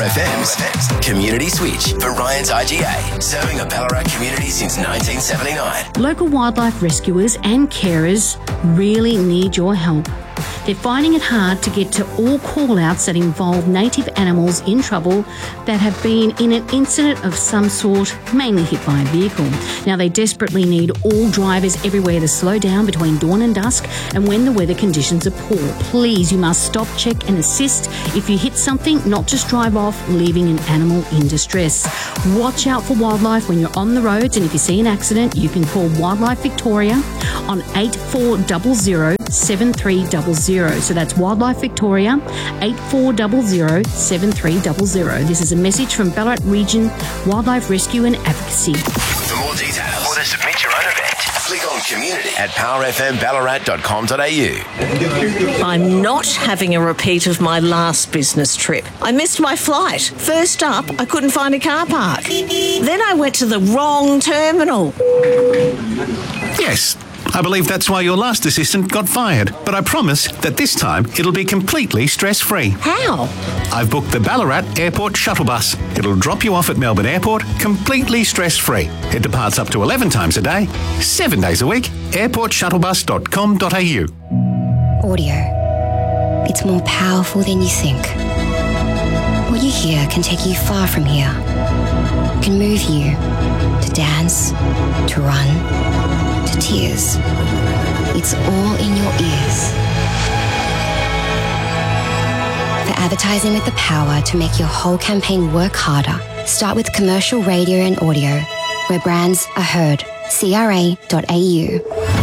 FM's Community Switch for Ryan's IGA, serving a Ballarat community since 1979. Local wildlife rescuers and carers really need your help. They're finding it hard to get to all call-outs that involve native animals in trouble that have been in an incident of some sort, mainly hit by a vehicle. Now, they desperately need all drivers everywhere to slow down between dawn and dusk and when the weather conditions are poor. Please, you must stop, check and assist. If you hit something, not just drive off, leaving an animal in distress. Watch out for wildlife when you're on the roads, and if you see an accident, you can call Wildlife Victoria on 8400 7300. So that's Wildlife Victoria, 8400 7300. This is a message from Ballarat Region Wildlife Rescue and Advocacy. For more details or to submit your own event, click on community at powerfmballarat.com.au. I'm not having a repeat of my last business trip. I missed my flight. First up, I couldn't find a car park. Then I went to the wrong terminal. Yes, I believe that's why your last assistant got fired. But I promise that this time it'll be completely stress-free. How? I've booked the Ballarat Airport shuttle bus. It'll drop you off at Melbourne Airport completely stress-free. It departs up to 11 times a day, 7 days a week. airportshuttlebus.com.au. Audio. It's more powerful than you think. What you hear can take you far from here. It can move you to dance, to run, to tears. It's all in your ears. For advertising with the power to make your whole campaign work harder, start with commercial radio and audio, where brands are heard. CRA.au.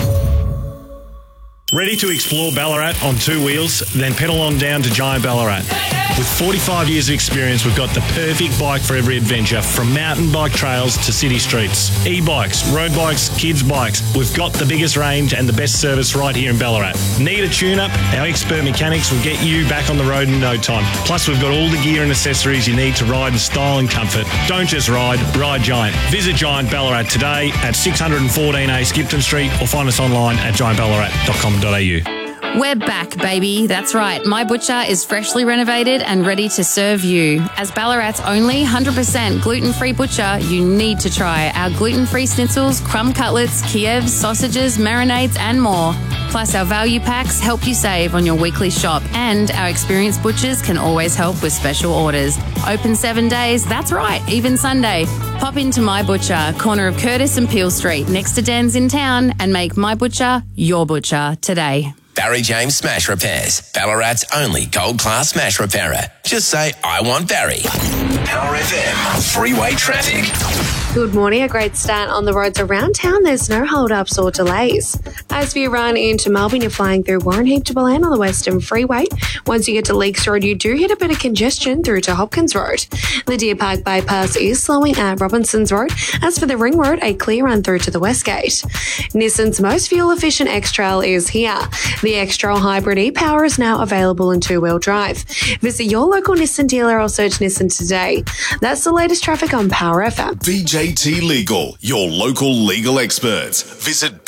Ready to explore Ballarat on two wheels? Then pedal on down to Giant Ballarat. With 45 years of experience, we've got the perfect bike for every adventure, from mountain bike trails to city streets. E-bikes, road bikes, kids' bikes. We've got the biggest range and the best service right here in Ballarat. Need a tune-up? Our expert mechanics will get you back on the road in no time. Plus, we've got all the gear and accessories you need to ride in style and comfort. Don't just ride Giant. Visit Giant Ballarat today at 614A Skipton Street or find us online at giantballarat.com.au. We're back, baby. That's right. My Butcher is freshly renovated and ready to serve you. As Ballarat's only 100% gluten-free butcher, you need to try our gluten-free schnitzels, crumb cutlets, Kievs, sausages, marinades and more. Plus, our value packs help you save on your weekly shop, and our experienced butchers can always help with special orders. Open 7 days, that's right, even Sunday. Pop into My Butcher, corner of Curtis and Peel Street, next to Dan's in town, and make My Butcher your butcher today. Barry James Smash Repairs, Ballarat's only gold-class smash repairer. Just say, I want Barry. Power FM, freeway traffic. Good morning. A great start on the roads around town. There's no hold-ups or delays. As for your run into Melbourne, you're flying through Warrenheip to Bolan on the Western Freeway. Once you get to Leakes Road, you do hit a bit of congestion through to Hopkins Road. The Deer Park bypass is slowing at Robinson's Road. As for the Ring Road, a clear run through to the Westgate. Nissan's most fuel-efficient X-Trail is here. The X-Trail Hybrid e-Power is now available in two-wheel drive. Visit your local Nissan dealer or search Nissan today. That's the latest traffic on Power FM. BJT Legal, your local legal experts. Visit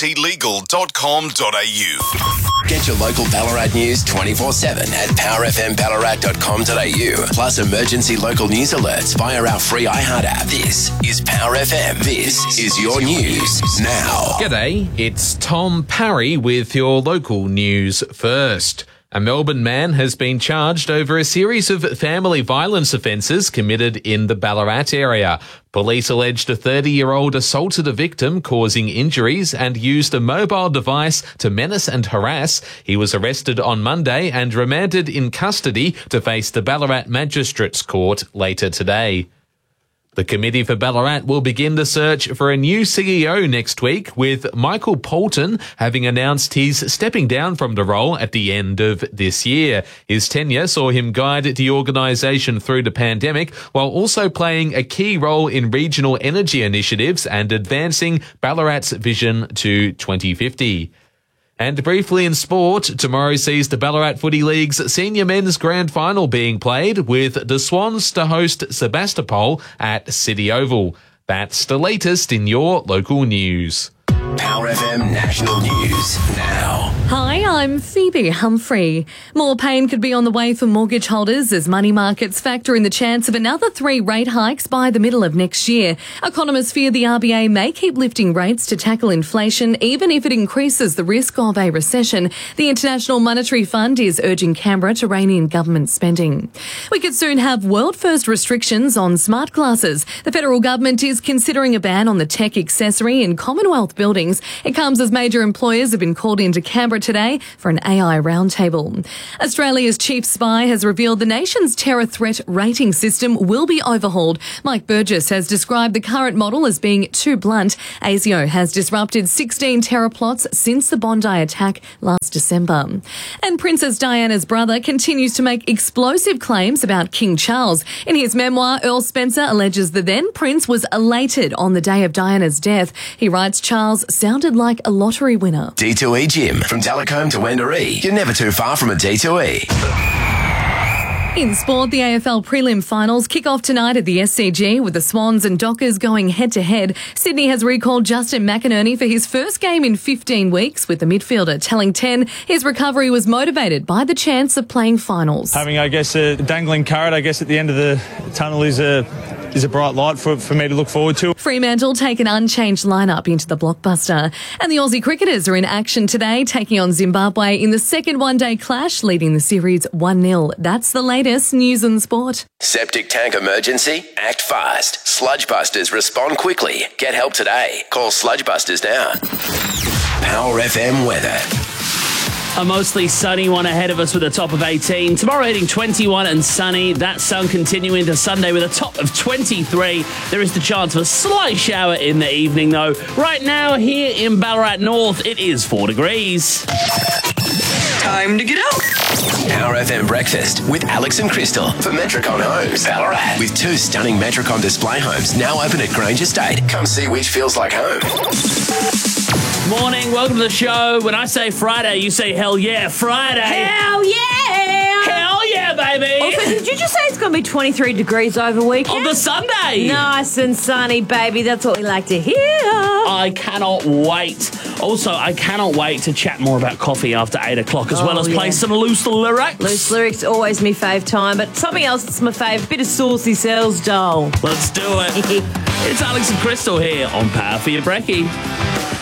bjtlegal.com.au. Get your local Ballarat news 24/7 at powerfmballarat.com.au. Plus emergency local news alerts via our free iHeart app. This is Power FM. This is your news now. G'day, it's Tom Parry with your local news first. A Melbourne man has been charged over a series of family violence offences committed in the Ballarat area. Police alleged a 30-year-old assaulted a victim, causing injuries, and used a mobile device to menace and harass. He was arrested on Monday and remanded in custody to face the Ballarat Magistrates Court later today. The Committee for Ballarat will begin the search for a new CEO next week, with Michael Poulton having announced he's stepping down from the role at the end of this year. His tenure saw him guide the organisation through the pandemic, while also playing a key role in regional energy initiatives and advancing Ballarat's vision to 2050. And briefly in sport, tomorrow sees the Ballarat Footy League's Senior Men's Grand Final being played, with the Swans to host Sebastopol at City Oval. That's the latest in your local news. Power FM National News now. Hi, I'm Phoebe Humphrey. More pain could be on the way for mortgage holders as money markets factor in the chance of another 3 rate hikes by the middle of next year. Economists fear the RBA may keep lifting rates to tackle inflation, even if it increases the risk of a recession. The International Monetary Fund is urging Canberra to rein in government spending. We could soon have world-first restrictions on smart glasses. The federal government is considering a ban on the tech accessory in Commonwealth buildings. It comes as major employers have been called into Canberra today for an AI roundtable. Australia's chief spy has revealed the nation's terror threat rating system will be overhauled. Mike Burgess has described the current model as being too blunt. ASIO has disrupted 16 terror plots since the Bondi attack last December. And Princess Diana's brother continues to make explosive claims about King Charles. In his memoir, Earl Spencer alleges the then prince was elated on the day of Diana's death. He writes Charles sounded like a lottery winner. D2E Gym. From Telecombe to Wendouree, you're never too far from a D2E. In sport, the AFL prelim finals kick off tonight at the SCG with the Swans and Dockers going head-to-head. Sydney has recalled Justin McInerney for his first game in 15 weeks, with the midfielder telling 10 his recovery was motivated by the chance of playing finals. Having, I guess, a dangling carrot, I guess, at the end of the tunnel is a bright light for me to look forward to. Fremantle take an unchanged lineup into the blockbuster. And the Aussie cricketers are in action today, taking on Zimbabwe in the second one-day clash, leading the series 1-0. That's the latest news and sport. Septic tank emergency? Act fast. Sludgebusters respond quickly. Get help today. Call Sludgebusters now. Power FM weather. A mostly sunny one ahead of us with a top of 18. Tomorrow hitting 21 and sunny. That sun continuing to Sunday with a top of 23. There is the chance of a slight shower in the evening though. Right now here in Ballarat North, it is 4 degrees. Time to get up. Power FM breakfast with Alex and Crystal for Metricon Homes, Ballarat. With 2 stunning Metricon display homes now open at Grange Estate. Come see which feels like home. Morning, welcome to the show. When I say Friday, you say hell yeah, Friday. Hell yeah! Hell yeah, baby! Also, did you just say it's going to be 23 degrees over weekend? On the Sunday! Nice and sunny, baby. That's what we like to hear. I cannot wait. Also, I cannot wait to chat more about coffee after 8 o'clock as well as play some loose lyrics. Loose lyrics, always my fave time, but something else that's my fave, bit of saucy cells, doll. Let's do it. It's Alex and Crystal here on Power for Your Brekkie.